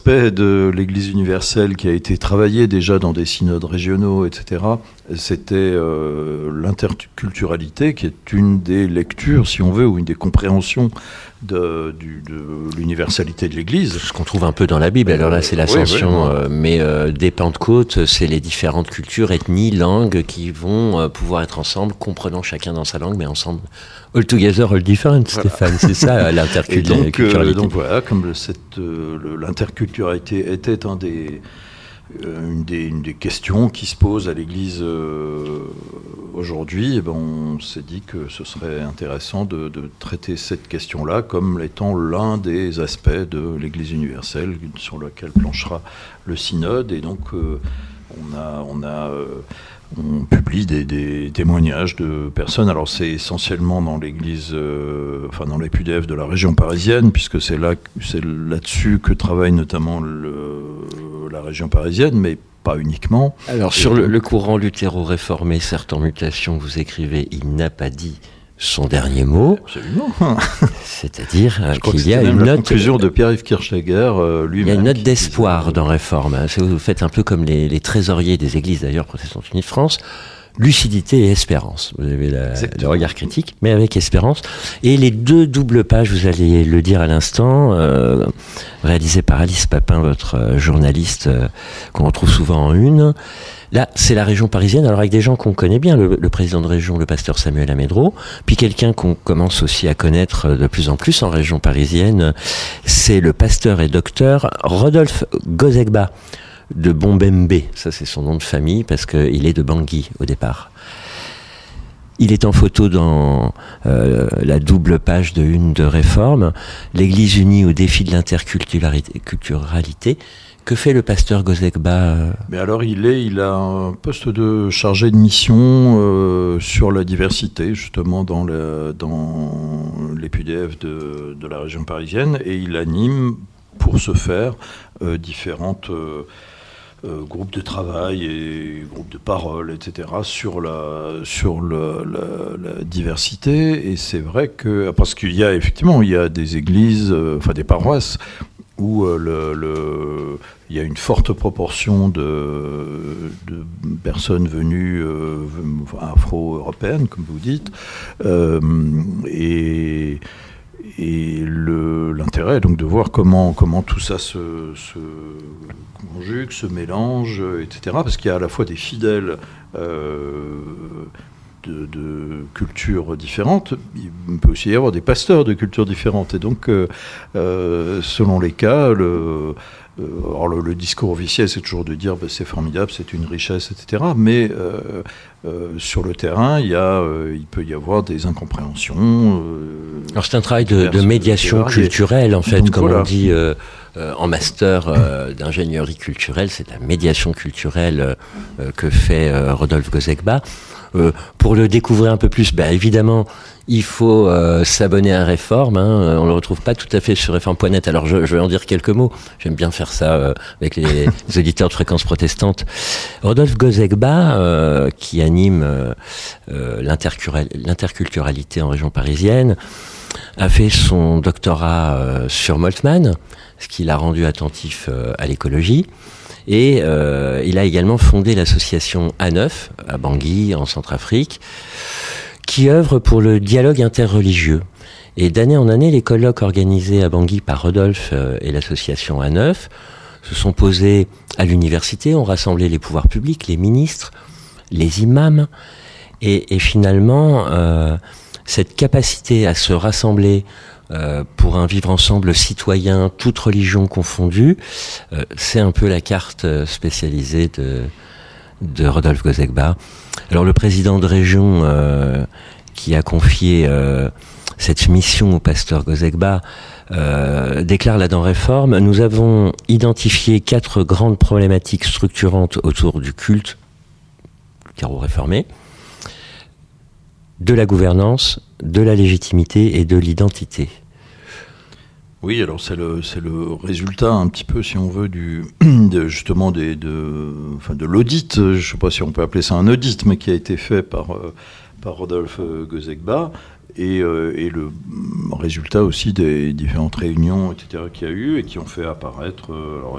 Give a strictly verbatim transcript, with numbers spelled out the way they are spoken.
L'aspect de l'Église universelle qui a été travaillé déjà dans des synodes régionaux, et cetera, c'était euh, l'interculturalité qui est une des lectures, si on veut, ou une des compréhensions de, du, de l'universalité de l'Église. Ce qu'on trouve un peu dans la Bible, alors là c'est l'Ascension, oui, oui, oui. Euh, mais euh, des Pentecôtes, c'est les différentes cultures, ethnies, langues qui vont euh, pouvoir être ensemble, comprenant chacun dans sa langue, mais ensemble. All together, all different, voilà. Stéphane, c'est ça l'interculturalité. Donc, euh, donc voilà, comme cette, euh, l'interculturalité était un des, euh, une, des, une des questions qui se posent à l'Église euh, aujourd'hui, eh ben, on s'est dit que ce serait intéressant de, de traiter cette question-là comme étant l'un des aspects de l'Église universelle sur lequel planchera le synode. Et donc, euh, on a... On a euh, On publie des, des témoignages de personnes. Alors c'est essentiellement dans l'église, euh, enfin dans les P U D F de la région parisienne, puisque c'est là, c'est là-dessus que travaille notamment le, la région parisienne, mais pas uniquement. Alors sur le, le courant luthéro-réformé, certes en mutation, vous écrivez, il n'a pas dit son dernier mot. Absolument. C'est-à-dire Je crois qu'il que y a même une la note. Conclusion de Pierre-Yves Kirchegger euh, lui-même. Il y a une note d'espoir disait... dans Réforme. Vous faites un peu comme les, les trésoriers des églises d'ailleurs protestantes unies de France. Lucidité et espérance. Vous avez la, le regard critique, mais avec espérance. Et les deux doubles pages, vous allez le dire à l'instant, euh, réalisées par Alice Papin, votre journaliste euh, qu'on retrouve souvent en une. Là, c'est la région parisienne, alors avec des gens qu'on connaît bien, le, le président de région, le pasteur Samuel Amédro, puis quelqu'un qu'on commence aussi à connaître de plus en plus en région parisienne, c'est le pasteur et docteur Rodolphe Gozegba de Bombembe. Ça, c'est son nom de famille parce qu'il est de Bangui au départ. Il est en photo dans euh, la double page de une de Réforme, l'Église unie au défi de l'interculturalité. Que fait le pasteur Gozegba ? Mais alors il est, il a un poste de chargé de mission euh, sur la diversité, justement dans, le, dans les P U D F de, de la région parisienne, et il anime pour ce faire euh, différentes euh, euh, groupes de travail et groupes de parole, et cetera sur la sur le, la, la diversité. Et c'est vrai que parce qu'il y a effectivement il y a des églises, euh, enfin des paroisses, où euh, le, le, il y a une forte proportion de, de personnes venues euh, afro-européennes, comme vous dites, euh, et, et le, l'intérêt donc de voir comment, comment tout ça se, se conjugue, se mélange, et cetera, parce qu'il y a à la fois des fidèles euh, De, de cultures différentes, il peut aussi y avoir des pasteurs de cultures différentes. Et donc, euh, euh, selon les cas, le, euh, alors le, le discours officiel, c'est toujours de dire bah, c'est formidable, c'est une richesse, et cetera. Mais euh, euh, sur le terrain, il, y a, euh, il peut y avoir des incompréhensions. Euh, alors, c'est un travail de, de médiation culturelle, en fait, donc, comme voilà. on dit... Euh Euh, en master euh, d'ingénierie culturelle, c'est la médiation culturelle euh, que fait euh, Rodolphe Gozegba. Euh, pour le découvrir un peu plus, ben, évidemment, il faut euh, s'abonner à Réforme. Hein. On le retrouve pas tout à fait sur réforme point net. Alors, je, je vais en dire quelques mots. J'aime bien faire ça euh, avec les, les auditeurs de Fréquence Protestante. Rodolphe Gozegba, euh, qui anime euh, euh, l'interculturalité en région parisienne, a fait son doctorat euh, sur Moltmann, ce qui l'a rendu attentif euh, à l'écologie. Et euh, il a également fondé l'association A neuf, à Bangui, en Centrafrique, qui œuvre pour le dialogue interreligieux. Et d'année en année, les colloques organisés à Bangui par Rodolphe euh, et l'association A neuf se sont posés à l'université, ont rassemblé les pouvoirs publics, les ministres, les imams, et, et finalement... Euh, cette capacité à se rassembler euh, pour un vivre ensemble citoyen, toute religion confondue, euh, c'est un peu la carte spécialisée de, de Rodolphe Gozegba. Alors le président de région euh, qui a confié euh, cette mission au pasteur Gozegba euh, déclare là dans Réforme, nous avons identifié quatre grandes problématiques structurantes autour du culte luthéro-réformé, de la gouvernance, de la légitimité et de l'identité. Oui, alors c'est le, c'est le résultat un petit peu, si on veut, du, de, justement des, de, enfin de l'audit, je ne sais pas si on peut appeler ça un audit, mais qui a été fait par, euh, par Rodolphe Gozegba, et, euh, et le résultat aussi des différentes réunions, et cetera, qu'il y a eu, et qui ont fait apparaître... Euh, alors